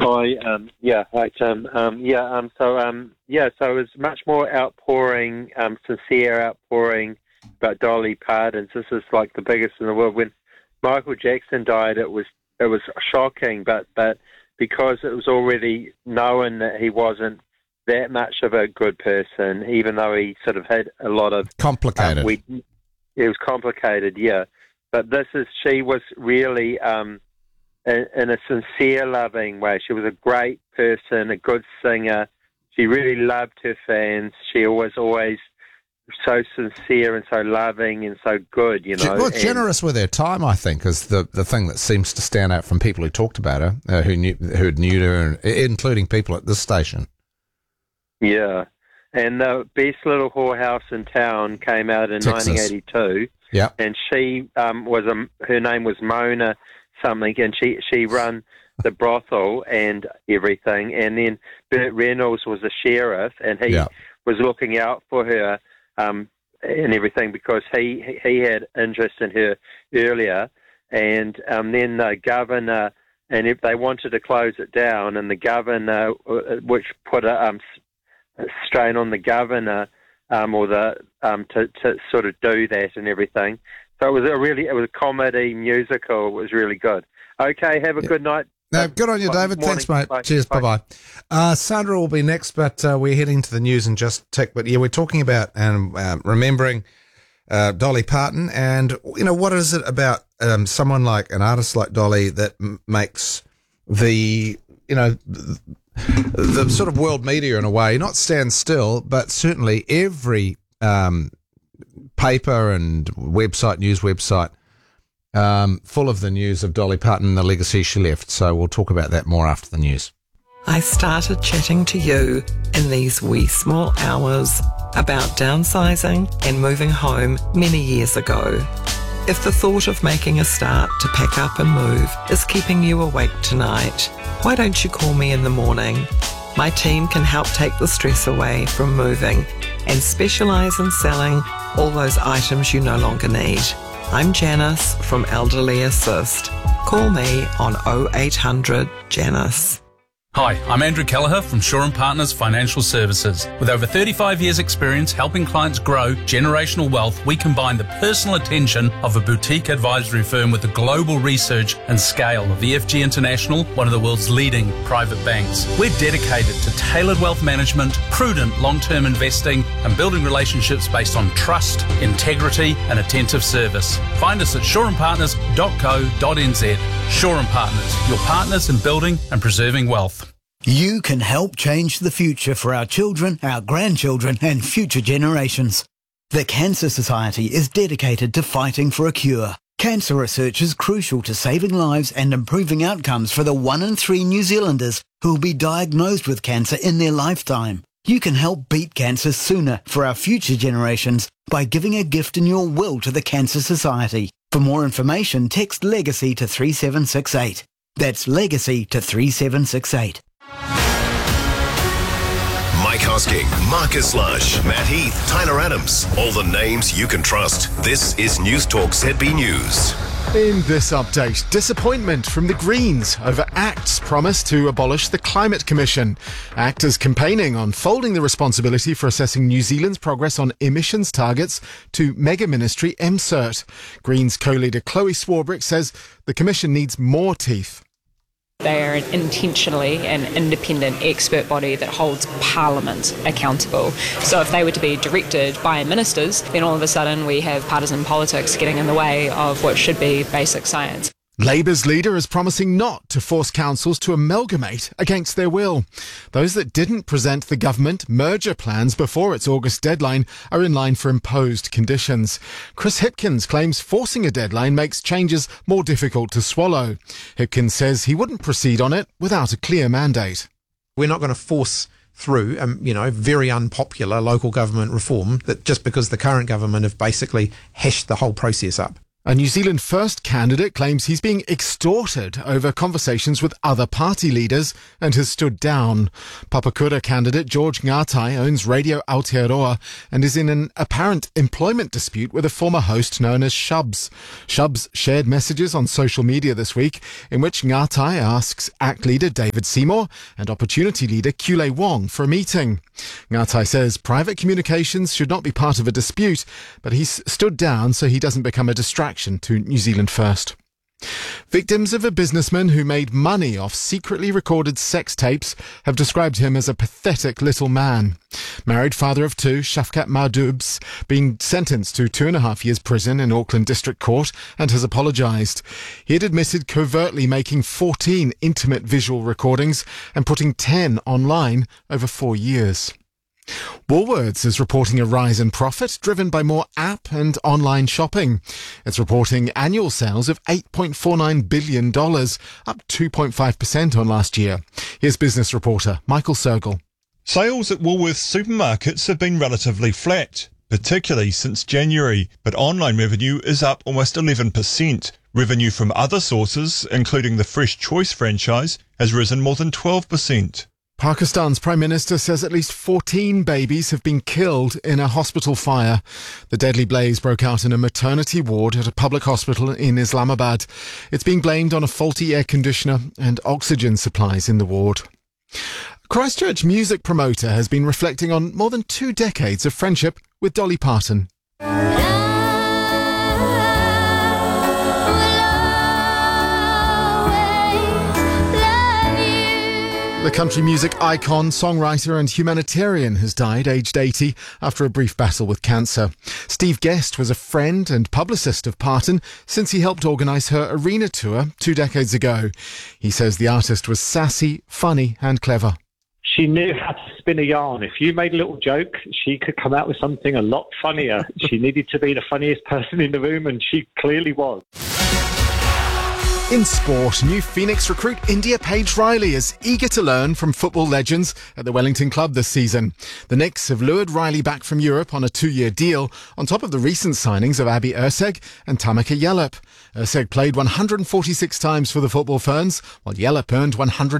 Hi, hi Tim. So it was much more outpouring, sincere outpouring about Dolly Parton. This is like the biggest in the world. When Michael Jackson died, it was shocking, but because it was already known that he wasn't that much of a good person, even though he sort of had a lot of complicated. It was complicated, yeah. But she was really in a sincere, loving way. She was a great person, a good singer. She really loved her fans. She was always so sincere and so loving and so good, you know. Well, generous with her time, I think, is the thing that seems to stand out from people who talked about her, who knew her, including people at this station. Yeah. And the Best Little Whorehouse in Town came out in Texas. 1982. Yeah. And she her name was Mona something, and she run the brothel and everything. And then Burt Reynolds was a sheriff, and he was looking out for her and everything because he had interest in her earlier. And then the governor, and if they wanted to close it down, and the governor, which put a strain on the governor, to sort of do that and everything. So it was a comedy musical. It was really good. Okay, have a good night. No, good on you, David. Morning. Thanks, mate. Bye. Cheers. Bye-bye. Sandra will be next, but we're heading to the news in just a tick. But yeah, we're talking about remembering Dolly Parton, and what is it about someone like an artist like Dolly that makes the sort of world media in a way not stand still, but certainly every paper and news website full of the news of Dolly Parton and the legacy she left. So we'll talk about that more after the news. I started chatting to you in these wee small hours about downsizing and moving home many years ago. If the thought of making a start to pack up and move is keeping you awake tonight, why don't you call me in the morning? My team can help take the stress away from moving and specialise in selling all those items you no longer need. I'm Janice from Elderly Assist. Call me on 0800 Janice. Hi, I'm Andrew Kelleher from Shaw & Partners Financial Services. With over 35 years' experience helping clients grow generational wealth, we combine the personal attention of a boutique advisory firm with the global research and scale of the FG International, one of the world's leading private banks. We're dedicated to tailored wealth management, prudent long-term investing, and building relationships based on trust, integrity, and attentive service. Find us at shawandpartners.co.nz. Shaw & Partners, your partners in building and preserving wealth. You can help change the future for our children, our grandchildren, and future generations. The Cancer Society is dedicated to fighting for a cure. Cancer research is crucial to saving lives and improving outcomes for the 1 in 3 New Zealanders who will be diagnosed with cancer in their lifetime. You can help beat cancer sooner for our future generations by giving a gift in your will to the Cancer Society. For more information, text LEGACY to 3768. That's LEGACY to 3768. Mike Hosking, Marcus Lush, Matt Heath, Tyler Adams. All the names you can trust. This is News Talk ZB News. In this update, disappointment from the Greens over ACT's promise to abolish the Climate Commission. ACT is campaigning on folding the responsibility for assessing New Zealand's progress on emissions targets to mega ministry MCERT. Greens co-leader Chloe Swarbrick says the Commission needs more teeth. They are intentionally an independent expert body that holds Parliament accountable. So if they were to be directed by ministers, then all of a sudden we have partisan politics getting in the way of what should be basic science. Labour's leader is promising not to force councils to amalgamate against their will. Those that didn't present the government merger plans before its August deadline are in line for imposed conditions. Chris Hipkins claims forcing a deadline makes changes more difficult to swallow. Hipkins says he wouldn't proceed on it without a clear mandate. We're not going to force through, very unpopular local government reform that just because the current government have basically hashed the whole process up. A New Zealand First candidate claims he's being extorted over conversations with other party leaders and has stood down. Papakura candidate George Ngatai owns Radio Aotearoa and is in an apparent employment dispute with a former host known as Shubs. Shubs shared messages on social media this week in which Ngatai asks ACT leader David Seymour and Opportunity leader Kule Wong for a meeting. Ngatai says private communications should not be part of a dispute, but he's stood down so he doesn't become a distraction to New Zealand First. Victims of a businessman who made money off secretly recorded sex tapes have described him as a pathetic little man. Married father of two, Shafkat Mahdoub's been sentenced to 2.5 years prison in Auckland District Court and has apologised. He had admitted covertly making 14 intimate visual recordings and putting 10 online over 4 years. Woolworths is reporting a rise in profit driven by more app and online shopping. It's reporting annual sales of $8.49 billion, up 2.5% on last year. Here's business reporter Michael Sergel. Sales at Woolworths supermarkets have been relatively flat, particularly since January, but online revenue is up almost 11%. Revenue from other sources, including the Fresh Choice franchise, has risen more than 12%. Pakistan's Prime Minister says at least 14 babies have been killed in a hospital fire. The deadly blaze broke out in a maternity ward at a public hospital in Islamabad. It's being blamed on a faulty air conditioner and oxygen supplies in the ward. Christchurch music promoter has been reflecting on more than 2 decades of friendship with Dolly Parton. The country music icon, songwriter and humanitarian has died, aged 80, after a brief battle with cancer. Steve Guest was a friend and publicist of Parton since he helped organise her arena tour 2 decades ago. He says the artist was sassy, funny and clever. She knew how to spin a yarn. If you made a little joke, she could come out with something a lot funnier. She needed to be the funniest person in the room, and she clearly was. In sport, new Phoenix recruit India Paige Riley is eager to learn from football legends at the Wellington club this season. The Knicks have lured Riley back from Europe on a 2-year deal, on top of the recent signings of Abby Erceg and Tamika Yallop. Erceg played 146 times for the Football Ferns, while Yallop earned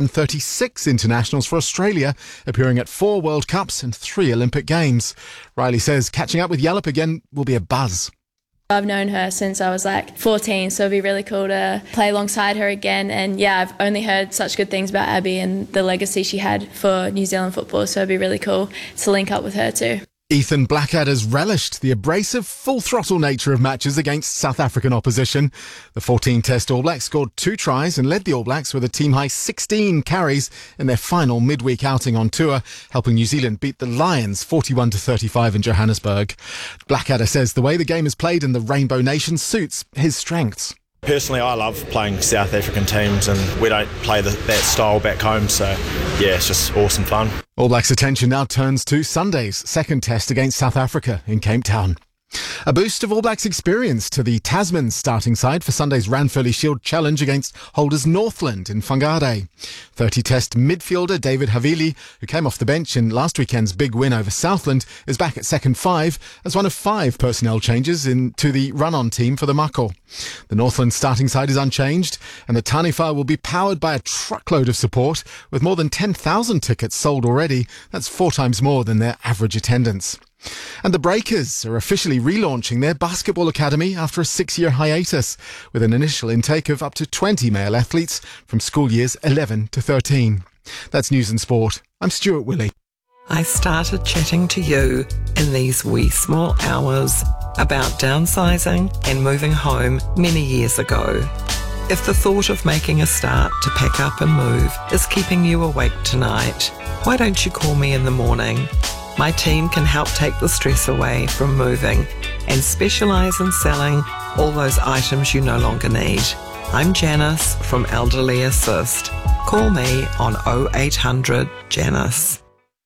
136 internationals for Australia, appearing at 4 World Cups and 3 Olympic Games. Riley says catching up with Yallop again will be a buzz. I've known her since I was 14, so it'd be really cool to play alongside her again. And yeah, I've only heard such good things about Abby and the legacy she had for New Zealand football, so it'd be really cool to link up with her too. Ethan Blackadder's relished the abrasive, full-throttle nature of matches against South African opposition. The 14-test All Blacks scored 2 tries and led the All Blacks with a team-high 16 carries in their final midweek outing on tour, helping New Zealand beat the Lions 41-35 in Johannesburg. Blackadder says the way the game is played in the Rainbow Nation suits his strengths. Personally, I love playing South African teams, and we don't play that style back home, so yeah, it's just awesome fun. All Blacks' attention now turns to Sunday's second test against South Africa in Cape Town. A boost of All Blacks experience to the Tasman starting side for Sunday's Ranfurly Shield Challenge against holders Northland in Whangarei. 30-test midfielder David Havili, who came off the bench in last weekend's big win over Southland, is back at second 5 as one of 5 personnel changes into the run-on team for the Mako. The Northland starting side is unchanged, and the Taniwha will be powered by a truckload of support, with more than 10,000 tickets sold already. That's 4 times more than their average attendance. And the Breakers are officially relaunching their basketball academy after a 6-year hiatus, with an initial intake of up to 20 male athletes from school years 11 to 13. That's News and Sport. I'm Stuart Willey. I started chatting to you in these wee small hours about downsizing and moving home many years ago. If the thought of making a start to pack up and move is keeping you awake tonight, why don't you call me in the morning? My team can help take the stress away from moving and specialise in selling all those items you no longer need. I'm Janice from Elderly Assist. Call me on 0800 Janice.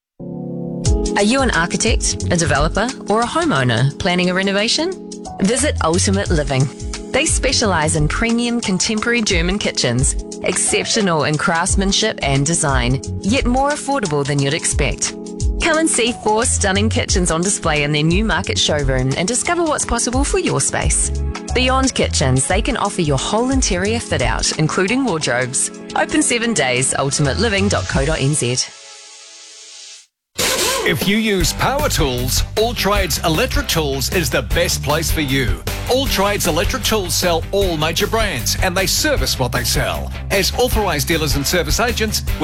Are you an architect, a developer, or a homeowner planning a renovation? Visit Ultimate Living. They specialise in premium contemporary German kitchens, exceptional in craftsmanship and design, yet more affordable than you'd expect. Come and see 4 stunning kitchens on display in their new market showroom and discover what's possible for your space. Beyond Kitchens, they can offer your whole interior fit out, including wardrobes. Open 7 days, ultimateliving.co.nz. If you use power tools, All Trades Electric Tools is the best place for you. All Trades Electric Tools sell all major brands and they service what they sell. As authorised dealers and service agents,